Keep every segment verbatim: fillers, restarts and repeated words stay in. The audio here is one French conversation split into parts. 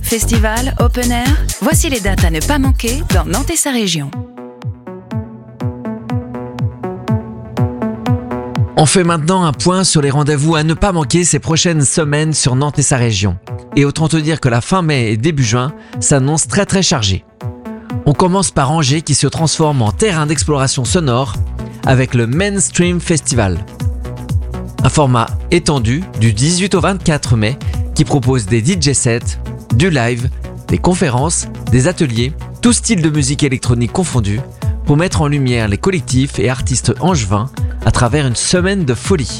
Festival, open air, voici les dates à ne pas manquer dans Nantes et sa région. On fait maintenant un point sur les rendez-vous à ne pas manquer ces prochaines semaines sur Nantes et sa région. Et autant te dire que la fin mai et début juin s'annoncent très très chargés. On commence par Angers qui se transforme en terrain d'exploration sonore avec le Mainstream Festival. Un format étendu du dix-huit au vingt-quatre mai qui propose des D J sets, du live, des conférences, des ateliers, tout style de musique électronique confondu pour mettre en lumière les collectifs et artistes angevins à travers une semaine de folie.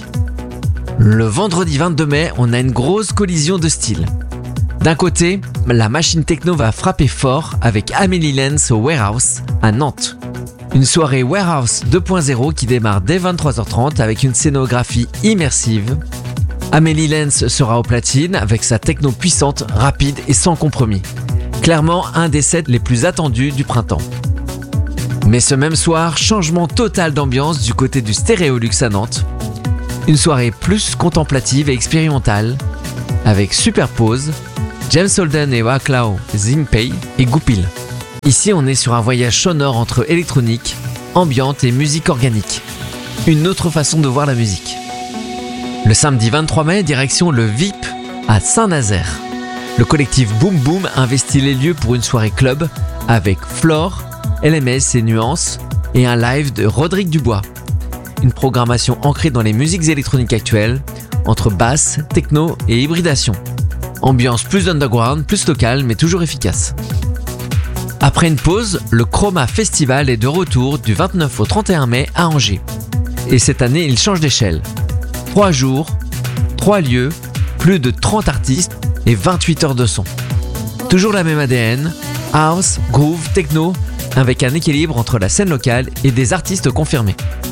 Le vendredi vingt-deux mai, on a une grosse collision de styles. D'un côté, la machine techno va frapper fort avec Amélie Lenz au Warehouse à Nantes. Une soirée Warehouse deux point zéro qui démarre dès vingt-trois heures trente avec une scénographie immersive. Amélie Lenz sera au platine avec sa techno puissante, rapide et sans compromis. Clairement un des sets les plus attendus du printemps. Mais ce même soir, changement total d'ambiance du côté du Stéréolux à Nantes. Une soirée plus contemplative et expérimentale avec Superpose, James Holden et Waclao Zimpei et Goupil. Ici, on est sur un voyage sonore entre électronique, ambiante et musique organique. Une autre façon de voir la musique. Le samedi vingt-trois mai, direction le V I P à Saint-Nazaire. Le collectif Boom Boom investit les lieux pour une soirée club avec Flore, L M S et Nuances et un live de Rodrigue Dubois. Une programmation ancrée dans les musiques électroniques actuelles, entre basse, techno et hybridation. Ambiance plus underground, plus locale, mais toujours efficace. Après une pause, le Chroma Festival est de retour du vingt-neuf au trente et un mai à Angers. Et cette année, il change d'échelle. Trois jours, trois lieux, plus de trente artistes et vingt-huit heures de son. Toujours la même A D N, house, groove, techno, avec un équilibre entre la scène locale et des artistes confirmés.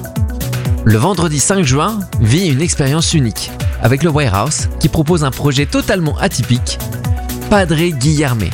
Le vendredi cinq juin vit une expérience unique avec le Warehouse qui propose un projet totalement atypique, Padre Guillermé.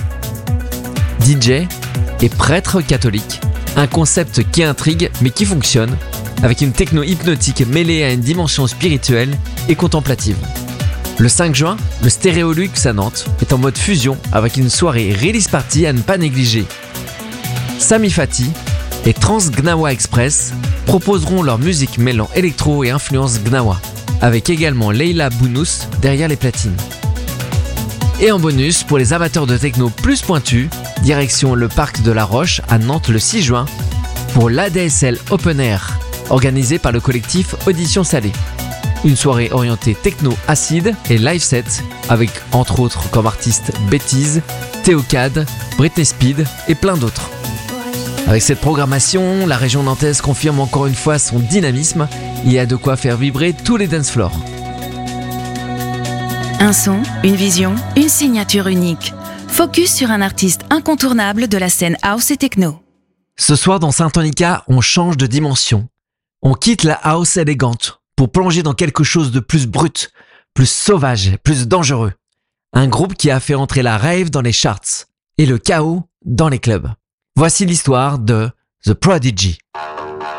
D J et prêtre catholique, un concept qui intrigue mais qui fonctionne, avec une techno hypnotique mêlée à une dimension spirituelle et contemplative. Le cinq juin, le Stéréolux à Nantes est en mode fusion avec une soirée release party à ne pas négliger. Sami Fati et Trans Gnawa Express proposeront leur musique mêlant électro et influence Gnawa, avec également Leila Bounous derrière les platines. Et en bonus, pour les amateurs de techno plus pointus, direction le parc de la Roche à Nantes le six juin pour l'A D S L Open Air, organisé par le collectif Audition Salée. Une soirée orientée techno acide et live set, avec entre autres comme artistes Bêtise, Théocade, Britney Speed et plein d'autres. Avec cette programmation, la région nantaise confirme encore une fois son dynamisme. Il y a de quoi faire vibrer tous les dance floors. Un son, une vision, une signature unique. Focus sur un artiste incontournable de la scène house et techno. Ce soir dans Saint-Anica, on change de dimension. On quitte la house élégante pour plonger dans quelque chose de plus brut, plus sauvage, plus dangereux. Un groupe qui a fait entrer la rave dans les charts et le chaos dans les clubs. Voici l'histoire de The Prodigy.